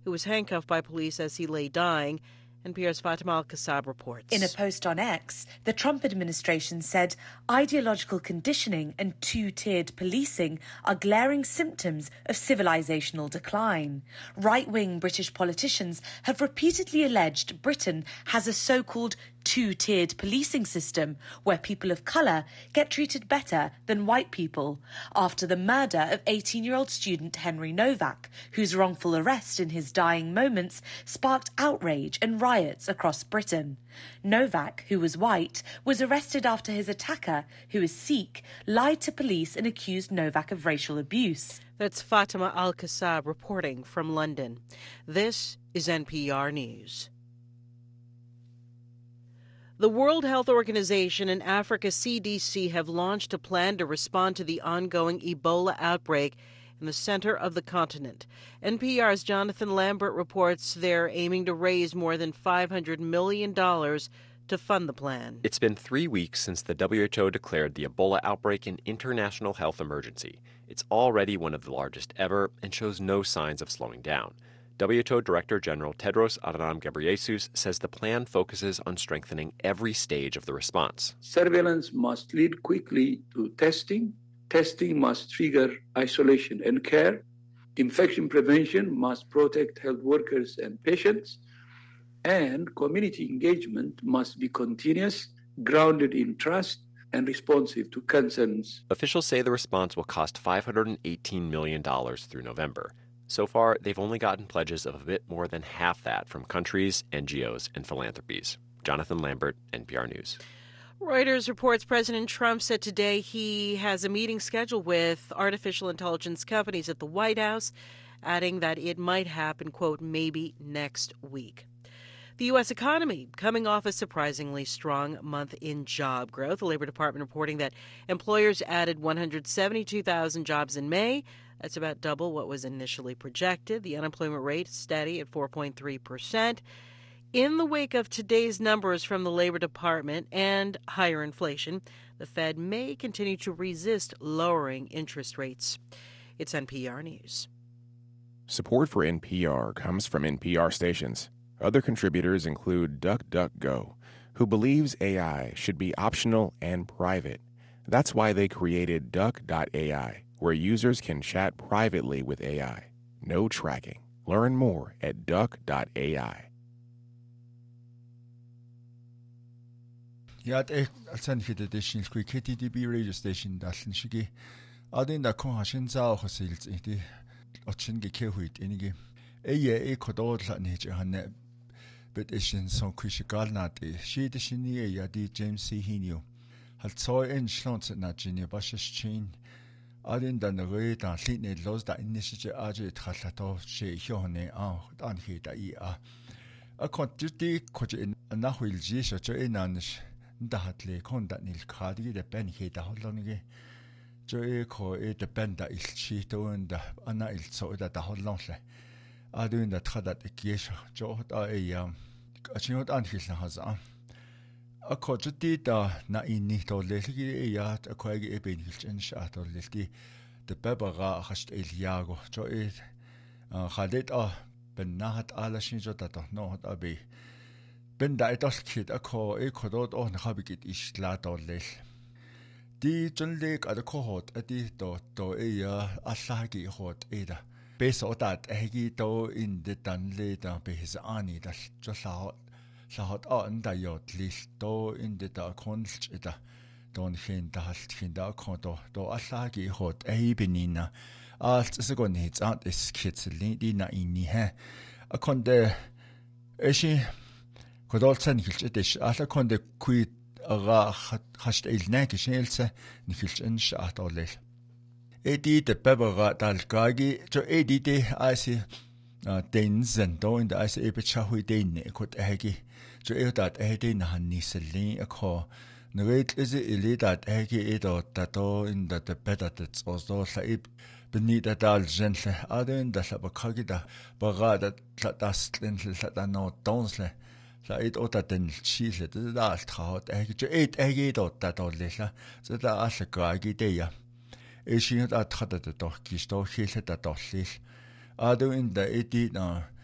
who was handcuffed by police as he lay dying. NPR's Fatima Al-Kassab reports. In a post on X, the Trump administration said ideological conditioning and two-tiered policing are glaring symptoms of civilizational decline. Right-wing British politicians have repeatedly alleged Britain has a so-called two-tiered policing system where people of colour get treated better than white people after the murder of 18-year-old student Henry Novak, whose wrongful arrest in his dying moments sparked outrage and riots across Britain. Novak, who was white, was arrested after his attacker, who is Sikh, lied to police and accused Novak of racial abuse. That's Fatima Al-Kassab reporting from London. This is NPR News. The World Health Organization and Africa CDC have launched a plan to respond to the ongoing Ebola outbreak in the center of the continent. NPR's Jonathan Lambert reports they're aiming to raise more than $500 million to fund the plan. It's been 3 weeks since the WHO declared the Ebola outbreak an international health emergency. It's already one of the largest ever and shows no signs of slowing down. WHO Director General Tedros Adhanom Ghebreyesus says the plan focuses on strengthening every stage of the response. Surveillance must lead quickly to testing. Testing must trigger isolation and care. Infection prevention must protect health workers and patients. And community engagement must be continuous, grounded in trust, and responsive to concerns. Officials say the response will cost $518 million through November. So far, they've only gotten pledges of a bit more than half that from countries, NGOs, and philanthropies. Jonathan Lambert, NPR News. Reuters reports President Trump said today he has a meeting scheduled with artificial intelligence companies at the White House, adding that it might happen, quote, maybe next week. The U.S. economy coming off a surprisingly strong month in job growth. The Labor Department reporting that employers added 172,000 jobs in May. That's about double what was initially projected. The unemployment rate steady at 4.3%. In the wake of today's numbers from the Labor Department and higher inflation, the Fed may continue to resist lowering interest rates. It's NPR News. Support for NPR comes from NPR stations. Other contributors include DuckDuckGo, who believes AI should be optional and private. That's why they created Duck.ai, where users can chat privately with AI. No tracking. Learn more at Duck.ai. Яд алсан хидэдэшин лгүй KTDB radio station далсан шиги адын да кон хашин заа хосилз ити очинге кэхүйт энийги эе кодоолла нэж ханна бит эшин сон квишгалнат шидэшиний яди James C. Hiniu халцоо эн шлонц нажини башшчин адын да нэрэ да лине лос да иннишиж ажи тхаллато ши хёне дан хида иа аконтти кожи нахвилжи шочо энанш ndahatle konda nil khadi de ben heda hollonige jo ko de benda ilchi tounda ana ilso da hollonle adunda thadat kies jo da ya achinot anhilna haza akko jutti da na inni tollelgi ya akoigi eben hilchen shatolelti de babara hast eliago jo khadet ben nahat ala shinjo da no hat abi Ben da idolkid akko kodot nakhabikit isladolel. Di junleg adkohot adi do ya allagi hot eda. Besodat egi do in de danle da behis ani da lahot anda yot lil do in de da konlch eda. Don hin da halthin da kodo do allagi hot benina. Alt isgon hits ant is kitselin di na inni he. Akonde eshi Kodolsan hilch alla konde kui ara hast elna geshelsa nihilch en shaatolel edi de babara dalgagi jo edi de asi denzen do in de asi ebechahui den ekot agi jo edat edi na hanniselin akho nret is elidat agi edo tato in de bedat ozo saib benita dal gentle aden da sabakagi da barada tlastlin tlatano donsle La it otaten chile de da altraut jo et egi otta dollella så da allgagi deja shin at atrada de doch kisto hele da dollil adu in da edi na